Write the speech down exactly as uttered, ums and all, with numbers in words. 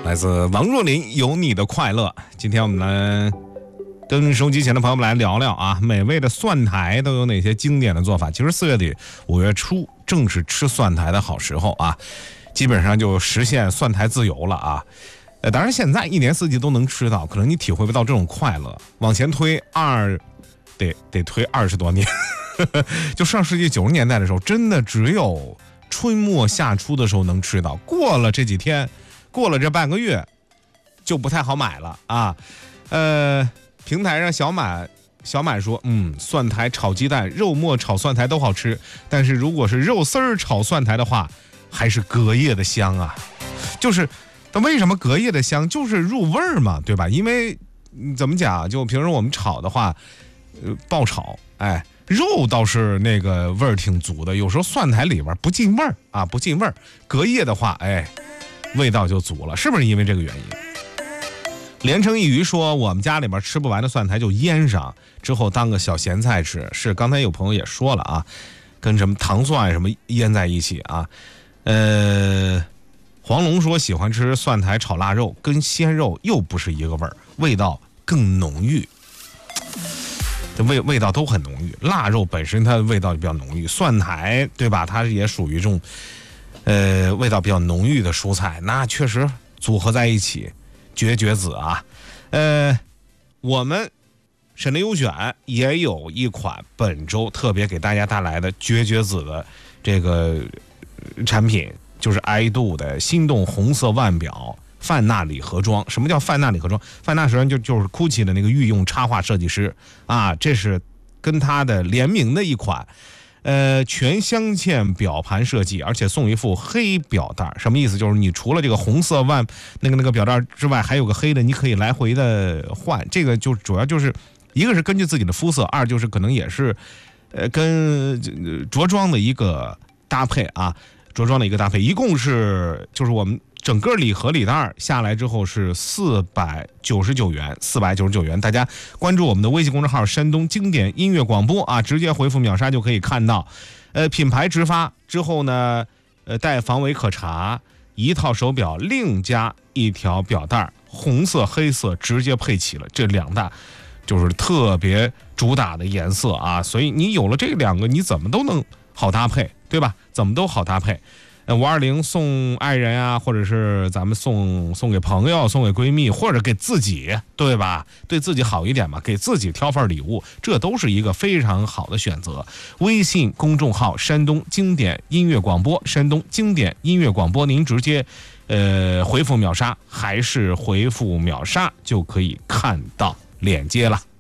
来自王若琳有你的快乐。今天我们来跟收机前的朋友们来聊聊啊，美味的蒜苔都有哪些经典的做法。其实四月底五月初正是吃蒜苔的好时候啊，基本上就实现蒜苔自由了啊。呃，当然现在一年四季都能吃到，可能你体会不到这种快乐。往前推二得得推二十多年就上世纪九十年代的时候，真的只有春末夏初的时候能吃到，过了这几天，过了这半个月就不太好买了啊。呃，平台上小满小满说，嗯，蒜苔炒鸡蛋、肉末炒蒜苔都好吃，但是如果是肉丝儿炒蒜苔的话，还是隔夜的香啊。就是但为什么隔夜的香？就是入味儿嘛，对吧？因为怎么讲，就平时我们炒的话，呃，爆炒，哎，肉倒是那个味儿挺足的，有时候蒜苔里边不进味儿啊，不进味儿。隔夜的话，哎，味道就足了，是不是因为这个原因？连城一鱼说，我们家里边吃不完的蒜苔就腌上，之后当个小咸菜吃。是刚才有朋友也说了啊，跟什么糖蒜什么腌在一起啊。呃，黄龙说喜欢吃蒜苔炒腊肉，跟鲜肉又不是一个味儿，味道更浓郁。这味味道都很浓郁，腊肉本身它的味道比较浓郁，蒜苔对吧？它也属于这种呃味道比较浓郁的蔬菜，那确实组合在一起绝绝子啊。呃，我们沈雷优选也有一款本周特别给大家带来的绝绝子的这个产品，就是爱度的心动红色腕表范纳礼盒装。什么叫范纳礼盒装？范纳实际上就就是 GUCCI 的那个御用插画设计师啊，这是跟他的联名的一款，呃，全镶嵌表盘设计，而且送一副黑表带。什么意思？就是你除了这个红色腕那个那个表带之外，还有个黑的，你可以来回的换。这个就主要就是一个是根据自己的肤色，二就是可能也是呃跟着装的一个搭配啊，着装的一个搭配，一共是就是我们整个礼盒礼袋下来之后是四百九十九元，四百九十九元。大家关注我们的微信公众号山东经典音乐广播啊，直接回复秒杀就可以看到。呃，品牌直发之后呢，呃，带防伪可查，一套手表另加一条表带，红色黑色直接配齐了，这两大就是特别主打的颜色啊，所以你有了这两个，你怎么都能好搭配，对吧？怎么都好搭配。呃，五二零送爱人啊，或者是咱们送送给朋友、送给闺蜜，或者给自己，对吧？对自己好一点嘛，给自己挑份礼物，这都是一个非常好的选择。微信公众号山东经典音乐广播，山东经典音乐广播，您直接呃回复秒杀，还是回复秒杀就可以看到链接了。